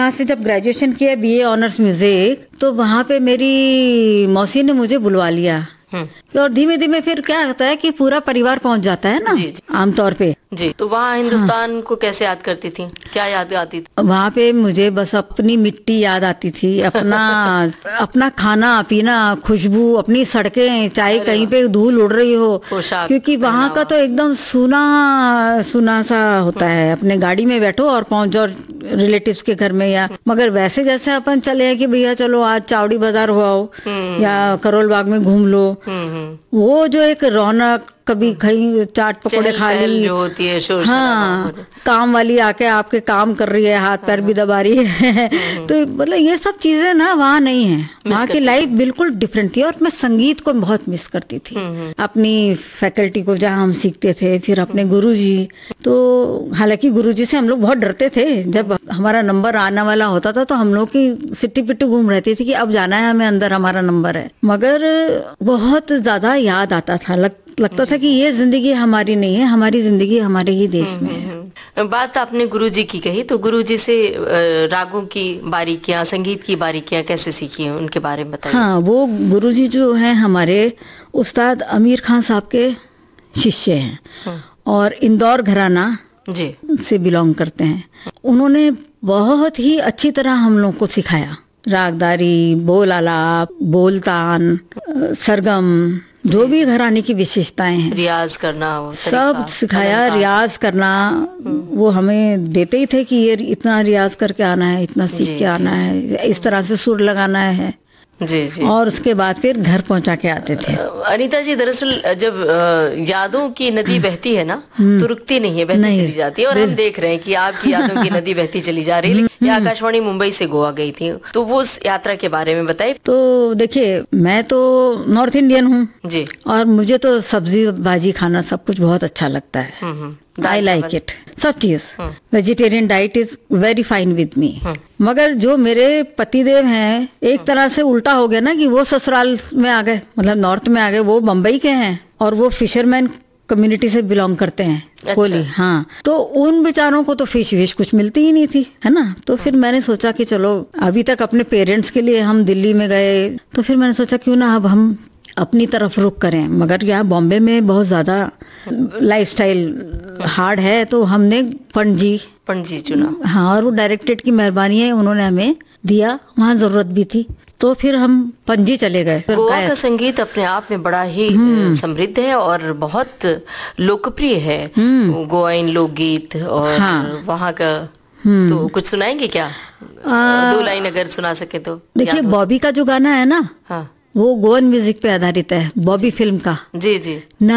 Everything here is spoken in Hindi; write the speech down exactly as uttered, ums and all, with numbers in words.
यहाँ से जब ग्रेजुएशन किया बीए ऑनर्स म्यूजिक, तो वहाँ पे मेरी मौसी ने मुझे बुलवा लिया। और धीमे धीमे फिर क्या होता है कि पूरा परिवार पहुंच जाता है ना आमतौर पे। जी, तो वहाँ हिंदुस्तान हाँ। को कैसे याद करती थी, क्या याद आती थी? वहाँ पे मुझे बस अपनी मिट्टी याद आती थी, अपना अपना खाना पीना, खुशबू, अपनी सड़कें, चाहे कहीं पे धूल उड़ रही हो, क्योंकि वहाँ का तो एकदम सुना सुना सा होता है। अपने गाड़ी में बैठो और पहुंच जाओ रिलेटिव्स के घर में, या मगर वैसे जैसे अपन चले हैं कि भैया चलो आज चावड़ी बाजार हुआ या करोल बाग में घूम लो, वो जो एक रौनक, कभी कहीं चाट पकौड़े खा ली जो होती है, शोर हाँ, काम वाली आके आपके काम कर रही है, हाथ पैर भी दबा रही है तो मतलब ये सब चीजें ना वहाँ नहीं है। वहाँ की लाइफ बिल्कुल डिफरेंट थी। और मैं संगीत को बहुत मिस करती थी, अपनी फैकल्टी को जहाँ हम सीखते थे, फिर अपने गुरुजी। तो हालांकि गुरुजी से हम लोग बहुत डरते थे। जब हमारा नंबर आने वाला होता था तो हम लोग की सिट्टी पिट्टी घूम रहती थी कि अब जाना है हमें अंदर, हमारा नंबर है। मगर बहुत ज्यादा याद आता था, लग, लगता था कि ये जिंदगी हमारी नहीं है, हमारी जिंदगी हमारे ही देश में है। बात आपने गुरुजी की कही, तो गुरुजी से रागों की बारीकियां, संगीत की बारीकियां कैसे सीखी हैं, उनके बारे में बताइए। हाँ, वो गुरुजी जो हैं हमारे उस्ताद अमीर खान साहब के शिष्य हैं और इंदौर घराना जी से बिलोंग करते हैं। उन्होंने बहुत ही अच्छी तरह हम लोग को सिखाया, रागदारी, बोल आलाप, बोलतान, सरगम, जो भी घराने की विशेषताएं हैं, रियाज करना, सब सिखाया। रियाज करना वो हमें देते ही थे कि ये इतना रियाज करके आना है, इतना सीख के आना है, इस तरह से सुर लगाना है। जी जी। और उसके बाद फिर घर पहुंचा के आते थे। अनीता जी, दरअसल जब यादों की नदी बहती है ना, तो रुकती नहीं है, बहती नहीं, चली जाती है। और हम देख रहे हैं कि आपकी यादों की नदी बहती चली जा रही है। ये आकाशवाणी मुंबई से गोवा गई थी, तो वो उस यात्रा के बारे में बताइए। तो देखिए, मैं तो नॉर्थ इंडियन हूँ जी, और मुझे तो सब्जी भाजी खाना सब कुछ बहुत अच्छा लगता है। आई लाइक इट, सब चीज। Vegetarian diet is very fine with me. मगर जो मेरे पतिदेव हैं, एक तरह से उल्टा हो गया ना कि वो ससुराल में आ गए, मतलब नॉर्थ में आ गए। वो मुंबई के हैं और वो फिशरमैन कम्युनिटी से बिलोंग करते हैं। अच्छा। कोली, हाँ। तो उन बेचारों को तो फिश विश कुछ मिलती ही नहीं थी, है ना। तो फिर मैंने सोचा कि चलो, अभी तक अपने पेरेंट्स के लिए हम दिल्ली में गए, तो फिर मैंने सोचा क्यों ना अब हम अपनी तरफ रुख करें। मगर यहाँ बॉम्बे में बहुत ज्यादा लाइफस्टाइल हार्ड है, तो हमने पणजी पणजी चुना। हाँ, और वो डायरेक्टरेट की मेहरबानी है, उन्होंने हमें दिया, वहाँ जरूरत भी थी, तो फिर हम पणजी चले गए। गोवा का संगीत अपने आप में बड़ा ही समृद्ध है और बहुत लोकप्रिय है, गोवाइन लोकगीत। और हाँ। वहाँ का तो कुछ सुनाएंगे क्या? आ, दो लाइन अगर सुना सके तो। देखिए, बॉबी का जो गाना है ना, हाँ, वो गोवन म्यूजिक पे आधारित है, बॉबी फिल्म का। जी जी।